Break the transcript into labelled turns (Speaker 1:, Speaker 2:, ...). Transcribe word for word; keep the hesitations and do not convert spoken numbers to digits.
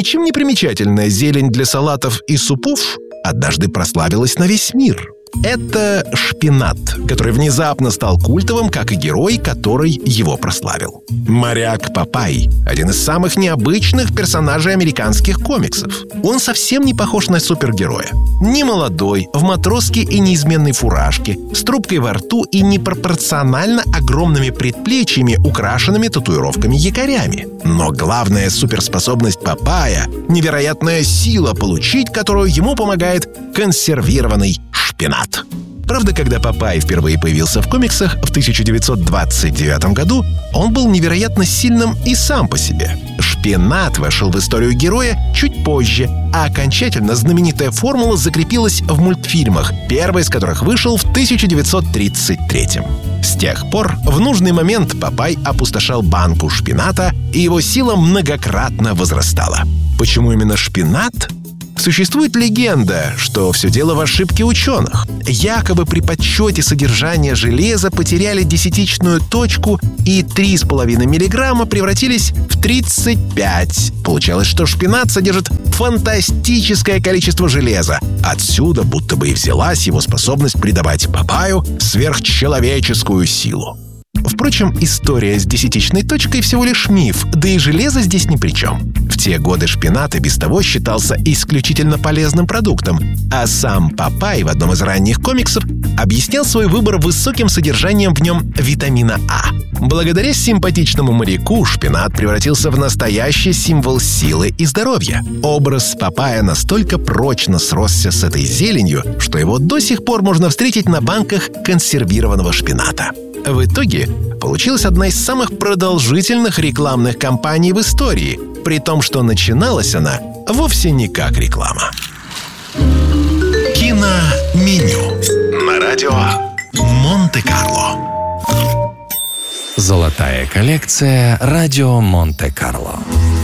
Speaker 1: ничем не примечательная зелень для салатов и супов однажды прославилась на весь мир. Это шпинат, который внезапно стал культовым, как и герой, который его прославил. Моряк Попай – один из самых необычных персонажей американских комиксов. Он совсем не похож на супергероя. Не молодой, в матроске и неизменной фуражке, с трубкой во рту и непропорционально огромными предплечьями, украшенными татуировками-якорями. Но главная суперспособность Попая – невероятная сила, получить которую ему помогает консервированный шпинат. Правда, когда Попай впервые появился в комиксах в тысяча девятьсот двадцать девятом году, он был невероятно сильным и сам по себе. Шпинат вошел в историю героя чуть позже, а окончательно знаменитая формула закрепилась в мультфильмах, первый из которых вышел в тысяча девятьсот тридцать третьем. С тех пор в нужный момент Попай опустошал банку шпината, и его сила многократно возрастала. Почему именно шпинат? Существует легенда, что все дело в ошибке ученых. Якобы при подсчете содержания железа потеряли десятичную точку, и три с половиной миллиграмма превратились в тридцать пять. Получалось, что шпинат содержит фантастическое количество железа. Отсюда будто бы и взялась его способность придавать Попаю сверхчеловеческую силу. Впрочем, история с десятичной точкой всего лишь миф, да и железо здесь ни при чем. В те годы шпинат и без того считался исключительно полезным продуктом, а сам Попай в одном из ранних комиксов объяснял свой выбор высоким содержанием в нем витамина А. Благодаря симпатичному моряку шпинат превратился в настоящий символ силы и здоровья. Образ Попая настолько прочно сросся с этой зеленью, что его до сих пор можно встретить на банках консервированного шпината. В итоге получилась одна из самых продолжительных рекламных кампаний в истории, при том, что начиналась она вовсе не как реклама. Киноменю на радио Монте-Карло.
Speaker 2: Золотая коллекция радио Монте-Карло.